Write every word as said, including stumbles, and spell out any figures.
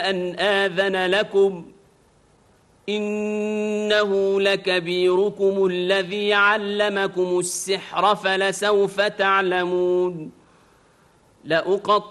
أن آذن لكم إنه لكبيركم الذي علمكم السحر فلسوف تعلمون لأقطعن